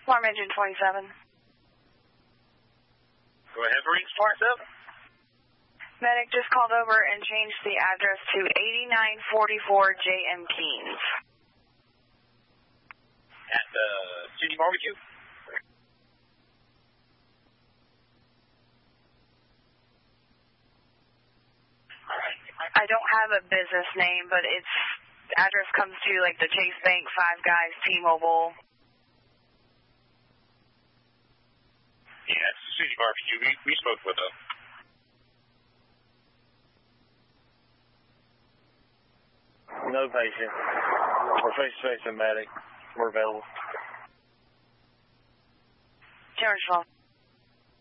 Farm Engine 27. Go ahead, Marine 27. Medic just called over and changed the address to 8944 J.M. Keynes. At the City Barbecue? I don't have a business name, but its address comes to like the Chase Bank, Five Guys, T-Mobile. Yeah, it's the City Barbecue. We spoke with them. No patient. We're face-to-face in Matic. We're available. Charge 12.